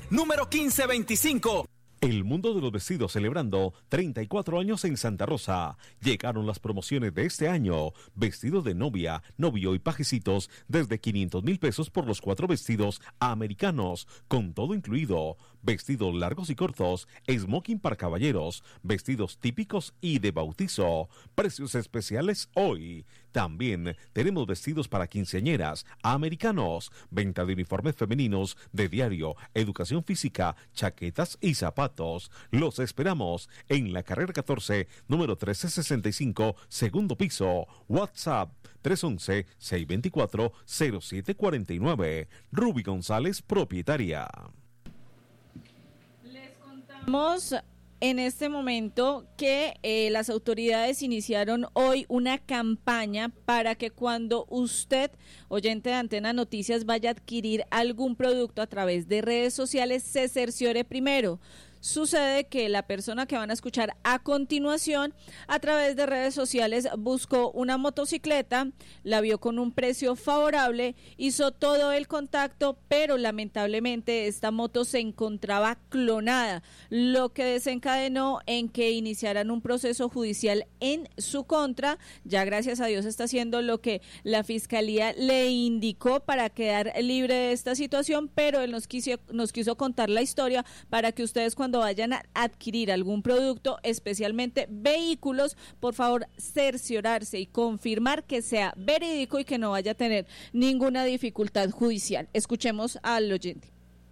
número 1525. El mundo de los vestidos celebrando 34 años en Santa Rosa. Llegaron las promociones de este año. Vestidos de novia, novio y pajecitos desde 500,000 pesos por los 4 vestidos americanos, con todo incluido. Vestidos largos y cortos, smoking para caballeros, vestidos típicos y de bautizo. Precios especiales hoy. También tenemos vestidos para quinceañeras americanos, venta de uniformes femeninos de diario, educación física, chaquetas y zapatos. Los esperamos en la carrera 14, número 1365, segundo piso. WhatsApp 311-624-0749. Ruby González, propietaria. En este momento que las autoridades iniciaron hoy una campaña para que cuando usted, oyente de Antena Noticias, vaya a adquirir algún producto a través de redes sociales, se cerciore primero. Sucede que la persona que van a escuchar a continuación, a través de redes sociales, buscó una motocicleta, la vio con un precio favorable, hizo todo el contacto, pero lamentablemente esta moto se encontraba clonada, lo que desencadenó en que iniciaran un proceso judicial en su contra. Ya gracias a Dios está haciendo lo que la fiscalía le indicó para quedar libre de esta situación, pero él nos quiso contar la historia para que ustedes, cuando vayan a adquirir algún producto, especialmente vehículos, por favor cerciorarse y confirmar que sea verídico y que no vaya a tener ninguna dificultad judicial. Escuchemos al oyente.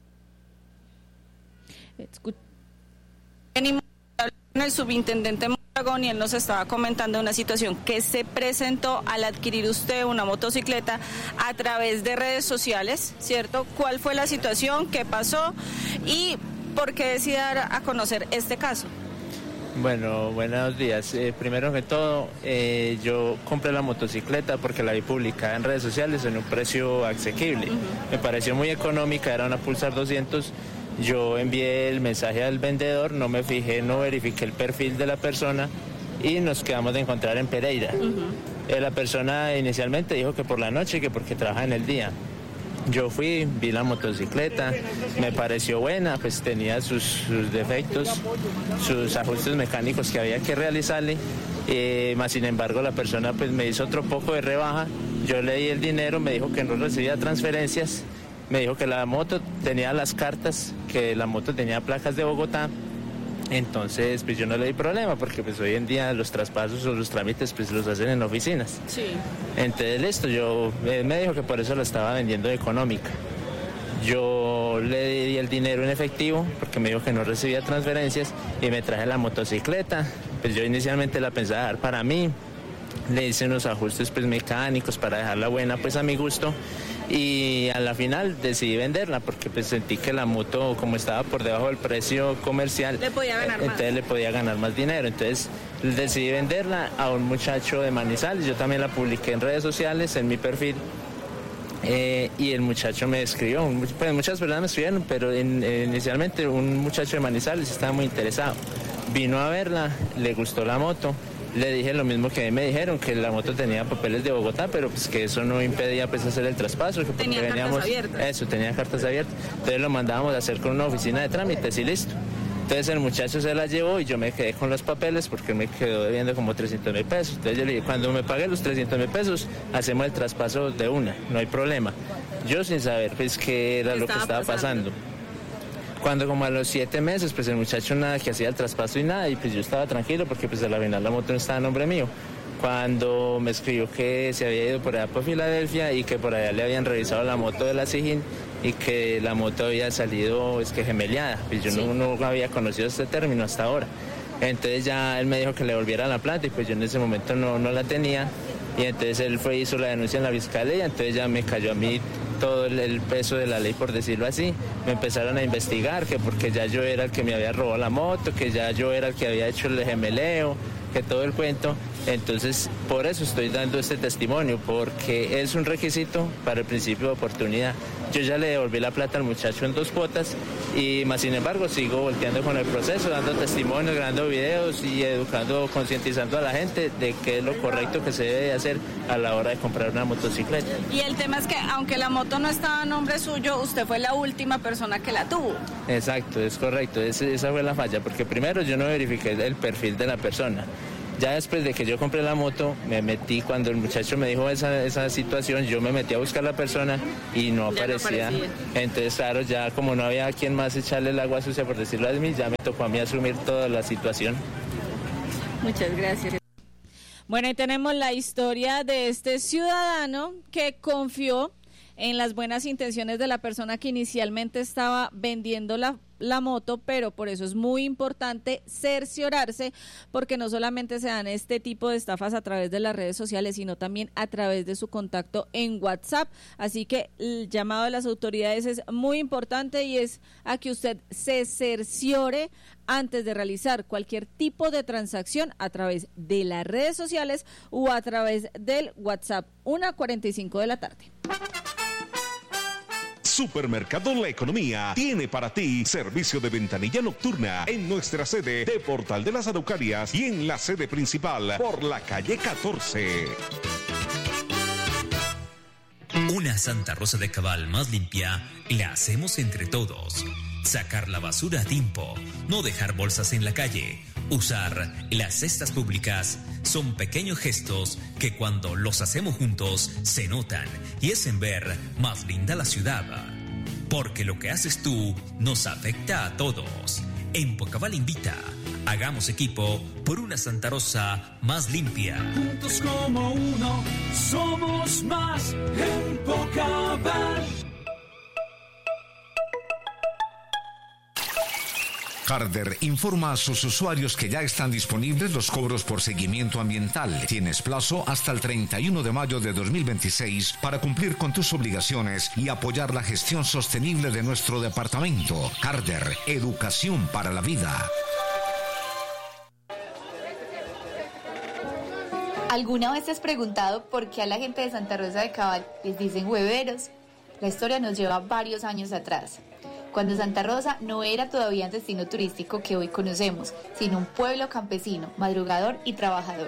Venimos con el subintendente Mondragón y él nos estaba comentando una situación que se presentó al adquirir usted una motocicleta a través de redes sociales, ¿cierto? ¿Cuál fue la situación? ¿Qué pasó? Y ¿por qué decide dar a conocer este caso? Bueno, buenos días. Primero que todo, yo compré la motocicleta porque la vi publicada en redes sociales en un precio asequible. Me pareció muy económica, era una Pulsar 200. Yo envié el mensaje al vendedor, no me fijé, no verifiqué el perfil de la persona y nos quedamos de encontrar en Pereira. La persona inicialmente dijo que por la noche, que porque trabaja en el día. Yo fui, vi la motocicleta, me pareció buena, pues tenía sus defectos, sus ajustes mecánicos que había que realizarle, más sin embargo la persona pues me hizo otro poco de rebaja, yo le di el dinero, me dijo que no recibía transferencias, me dijo que la moto tenía las cartas, que la moto tenía placas de Bogotá. Entonces, pues yo no le di problema porque pues hoy en día los traspasos o los trámites pues los hacen en oficinas. Sí. Entonces, listo, me dijo que por eso la estaba vendiendo económica. Yo le di el dinero en efectivo porque me dijo que no recibía transferencias y me traje la motocicleta. Pues yo inicialmente la pensaba dar para mí. Le hice unos ajustes pues mecánicos para dejarla buena pues a mi gusto y a la final decidí venderla porque pues sentí que la moto, como estaba por debajo del precio comercial, le podía ganar entonces más. Le podía ganar más dinero, entonces decidí venderla a un muchacho de Manizales. Yo también la publiqué en redes sociales, en mi perfil, y el muchacho me escribió, pues muchas personas me escribieron, pero inicialmente un muchacho de Manizales estaba muy interesado, vino a verla, le gustó la moto. Le dije lo mismo que me dijeron, que la moto tenía papeles de Bogotá, pero pues que eso no impedía pues hacer el traspaso. Que tenía cartas abiertas. Eso, tenía cartas abiertas. Entonces lo mandábamos a hacer con una oficina de trámites y listo. Entonces el muchacho se la llevó y yo me quedé con los papeles porque me quedó debiendo como 300,000 pesos. Entonces yo le dije, cuando me pague los 300,000 pesos, hacemos el traspaso de una, no hay problema. Yo sin saber pues qué era lo que estaba pasando. Cuando como a los 7 meses, pues el muchacho nada que hacía el traspaso y nada, y pues yo estaba tranquilo porque pues a la final la moto no estaba a nombre mío. Cuando me escribió que se había ido por allá por Filadelfia y que por allá le habían revisado la moto de la Sijín y que la moto había salido gemeliada, pues yo no había conocido este término hasta ahora. Entonces ya él me dijo que le volviera la plata y pues yo en ese momento no la tenía. Y entonces él hizo la denuncia en la fiscalía, entonces ya me cayó a mí todo el peso de la ley, por decirlo así. Me empezaron a investigar que porque ya yo era el que me había robado la moto, que ya yo era el que había hecho el gemeleo, que todo el cuento. Entonces, por eso estoy dando este testimonio, porque es un requisito para el principio de oportunidad. Yo ya le devolví la plata al muchacho en 2 cuotas y más sin embargo sigo volteando con el proceso, dando testimonios, grabando videos y educando, concientizando a la gente de qué es lo correcto que se debe hacer a la hora de comprar una motocicleta. Y el tema es que aunque la moto no estaba a nombre suyo, usted fue la última persona que la tuvo. Exacto, es correcto, esa fue la falla, porque primero yo no verifiqué el perfil de la persona. Ya después de que yo compré la moto, me metí, cuando el muchacho me dijo esa situación, yo me metí a buscar a la persona y no aparecía. Entonces, claro, ya como no había quien más echarle el agua sucia, por decirlo así, ya me tocó a mí asumir toda la situación. Muchas gracias. Bueno, y tenemos la historia de este ciudadano que confió en las buenas intenciones de la persona que inicialmente estaba vendiendo la moto, pero por eso es muy importante cerciorarse, porque no solamente se dan este tipo de estafas a través de las redes sociales, sino también a través de su contacto en WhatsApp. Así que el llamado de las autoridades es muy importante y es a que usted se cerciore antes de realizar cualquier tipo de transacción a través de las redes sociales o a través del WhatsApp. 1:45 de la tarde. Supermercado La Economía tiene para ti servicio de ventanilla nocturna en nuestra sede de Portal de las Araucarias y en la sede principal por la calle 14. Una Santa Rosa de Cabal más limpia la hacemos entre todos. Sacar la basura a tiempo, no dejar bolsas en la calle, usar las cestas públicas. Son pequeños gestos que cuando los hacemos juntos se notan y hacen ver más linda la ciudad. Porque lo que haces tú nos afecta a todos. En Pocabal invita, hagamos equipo por una Santa Rosa más limpia. Juntos como uno, somos más en Pocabal. Carder informa a sus usuarios que ya están disponibles los cobros por seguimiento ambiental. Tienes plazo hasta el 31 de mayo de 2026 para cumplir con tus obligaciones y apoyar la gestión sostenible de nuestro departamento. Carder, educación para la vida. ¿Alguna vez te has preguntado por qué a la gente de Santa Rosa de Cabal les dicen hueveros? La historia nos lleva varios años atrás, cuando Santa Rosa no era todavía el destino turístico que hoy conocemos, sino un pueblo campesino, madrugador y trabajador.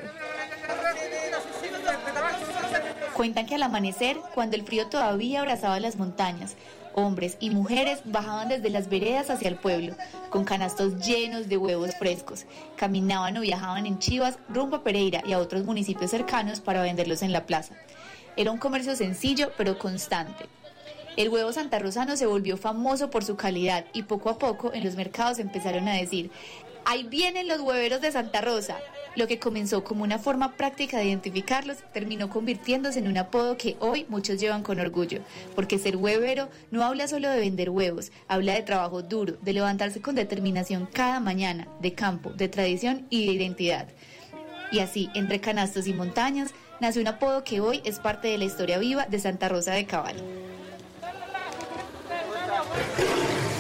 Cuentan que al amanecer, cuando el frío todavía abrazaba las montañas, hombres y mujeres bajaban desde las veredas hacia el pueblo, con canastos llenos de huevos frescos. Caminaban o viajaban en chivas rumbo a Pereira y a otros municipios cercanos para venderlos en la plaza. Era un comercio sencillo pero constante. El huevo santarrosano se volvió famoso por su calidad y poco a poco en los mercados empezaron a decir: ¡ahí vienen los hueveros de Santa Rosa! Lo que comenzó como una forma práctica de identificarlos terminó convirtiéndose en un apodo que hoy muchos llevan con orgullo, porque ser huevero no habla solo de vender huevos, habla de trabajo duro, de levantarse con determinación cada mañana, de campo, de tradición y de identidad. Y así, entre canastos y montañas, nació un apodo que hoy es parte de la historia viva de Santa Rosa de Cabal.